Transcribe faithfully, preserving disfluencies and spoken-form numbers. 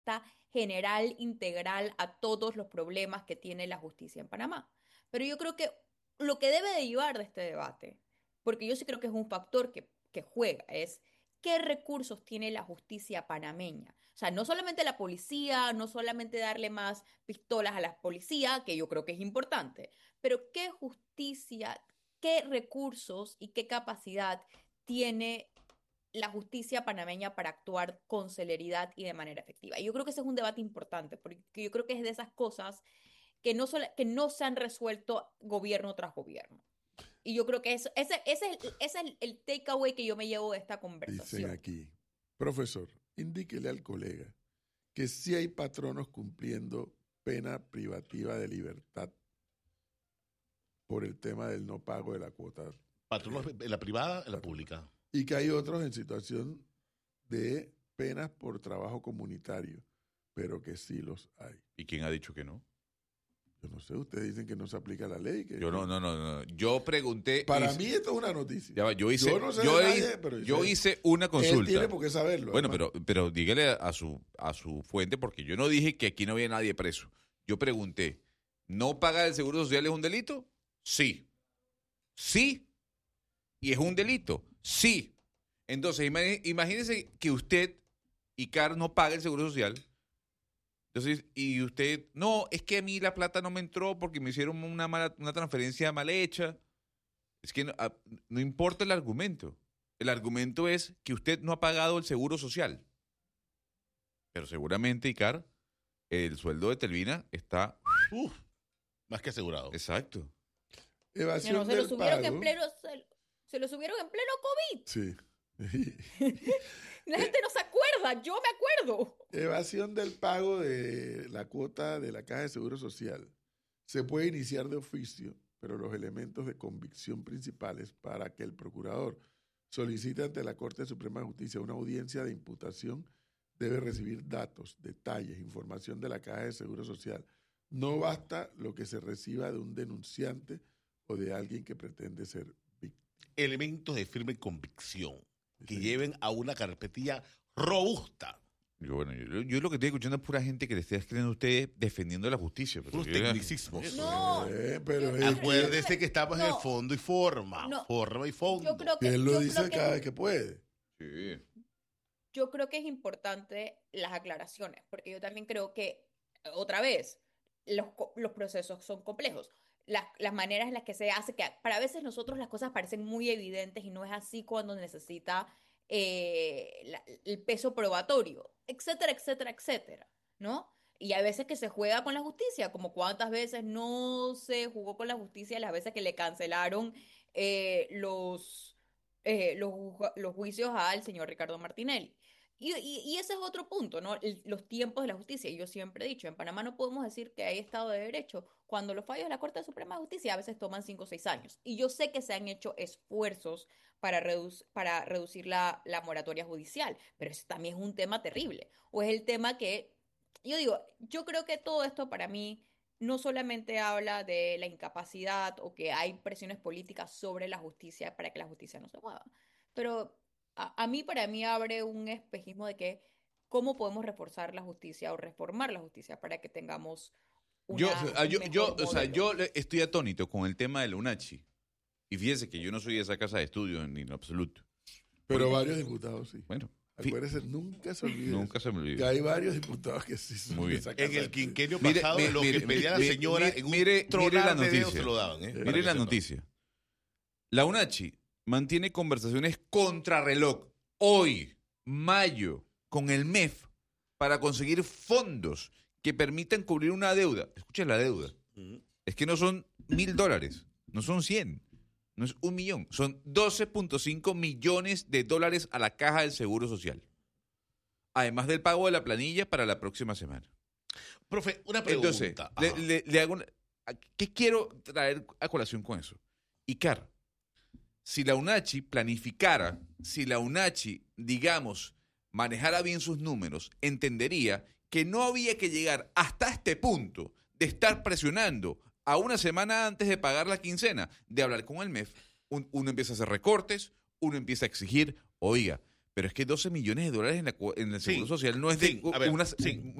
general, integral a todos los problemas que tiene la justicia en Panamá. Pero yo creo que lo que debe de llevar de este debate, porque yo sí creo que es un factor que, que juega, es qué recursos tiene la justicia panameña. O sea, no solamente la policía, no solamente darle más pistolas a la policía, que yo creo que es importante, pero qué justicia, qué recursos y qué capacidad tiene la justicia panameña para actuar con celeridad y de manera efectiva. Y yo creo que ese es un debate importante, porque yo creo que es de esas cosas que no, solo, que no se han resuelto gobierno tras gobierno. Y yo creo que eso, ese, ese es, el, ese es el, el takeaway que yo me llevo de esta Dicen conversación. aquí, profesor, indíquele al colega que sí hay patronos cumpliendo pena privativa de libertad por el tema del no pago de la cuota. Patronos en la privada, en la pública. Y que hay otros en situación de penas por trabajo comunitario, pero que sí los hay. ¿Y quién ha dicho que no? Yo no sé, ustedes dicen que no se aplica la ley. Que yo no, no, no, no. Yo pregunté. Para hice, mí esto es una noticia. Ya va, yo hice, yo no sé yo de nadie, hice, pero yo sé, hice una consulta. Él tiene por qué saberlo. Bueno, pero, pero dígale a su, a su fuente, porque yo no dije que aquí no había nadie preso. Yo pregunté, ¿no pagar el seguro social es un delito? Sí. Sí. ¿Y es un delito? Sí. Entonces, imagínese que usted, Icar, no paga el seguro social. Entonces, y usted, no, es que a mí la plata no me entró porque me hicieron una mala, una transferencia mal hecha. Es que no, no importa el argumento. El argumento es que usted no ha pagado el seguro social. Pero seguramente, Icar, el sueldo de Telvina está... Uf, más que asegurado. Exacto. Evasión no, se del lo subieron pago. en pleno, se, se lo subieron en pleno COVID. Sí. La gente no se acuerda, yo me acuerdo. Evasión del pago de la cuota de la Caja de Seguro Social. Se puede iniciar de oficio, pero los elementos de convicción principales para que el procurador solicite ante la Corte Suprema de Justicia una audiencia de imputación debe recibir datos, detalles, información de la Caja de Seguro Social. No basta lo que se reciba de un denunciante o de alguien que pretende ser víctima. Elementos de firme convicción que Sí. lleven a una carpetilla robusta. Yo, bueno, yo, yo lo que estoy escuchando es pura gente que le está escribiendo a ustedes defendiendo la justicia. Pero Unos yo- tecnicismos. No. Eh, pero Yo- es Acuérdese que estamos en No. el fondo y forma. No. Forma y fondo. Yo creo que que, él lo yo dice creo que- cada vez que puede. Sí. yo creo que es importante las aclaraciones, porque yo también creo que, otra vez, los, co- los procesos son complejos. Las, las maneras en las que se hace, que para veces nosotros las cosas parecen muy evidentes y no es así cuando necesita eh, la- el peso probatorio, etcétera, etcétera, etcétera, ¿no? Y hay veces que se juega con la justicia, como cuántas veces no se jugó con la justicia, las veces que le cancelaron eh, los, eh, los, ju- los juicios al señor Ricardo Martinelli. Y, y, y ese es otro punto, ¿no? El- los tiempos de la justicia. Yo siempre he dicho, en Panamá no podemos decir que hay Estado de Derecho cuando los fallos de la Corte Suprema de Justicia a veces toman cinco o seis años. Y yo sé que se han hecho esfuerzos para, reduc- para reducir la, la moratoria judicial, pero ese también es un tema terrible. O es el tema que, yo digo, yo creo que todo esto para mí no solamente habla de la incapacidad o que hay presiones políticas sobre la justicia para que la justicia no se mueva, pero a, a mí, para mí, abre un espejismo de que cómo podemos reforzar la justicia o reformar la justicia para que tengamos Yo, una, ah, un yo, mejor yo, o sea, modelo. yo le- estoy atónito con el tema de la UNACHI. Y fíjese que yo no soy de esa casa de estudios ni en lo absoluto. Pero Porque- varios diputados sí. Bueno, fi- Acuérdese, nunca se olvide. nunca se me Que olvida. hay varios diputados que sí son Muy de bien. esa casa En de el estudios. quinquenio Mire, pasado, mire, lo mire, que pedía la mire, señora mire, en un mire, mire tronar la de dedos noticia. se lo daban. ¿eh? Para Mire que la sepa. noticia. La UNACHI mantiene conversaciones contrarreloj hoy, mayo, con el M E F para conseguir fondos que permitan cubrir una deuda. Escuchen la deuda. Ujú. Es que no son mil dólares, no son cien, no es un millón, son doce punto cinco millones de dólares a la caja del Seguro Social. Además del pago de la planilla para la próxima semana. Profe, una pregunta. Entonces, Ajá. le, le- le hago una- ¿qué quiero traer a colación con eso? Icar, si la UNACHI planificara, si la UNACHI, digamos, manejara bien sus números, entendería que no había que llegar hasta este punto de estar presionando a una semana antes de pagar la quincena, de hablar con el M E F. Un- uno empieza a hacer recortes, uno empieza a exigir, oiga, Pero es que doce millones de dólares en, la cu- en el Sí, Seguro Social no es de sí, a ver, una, sí.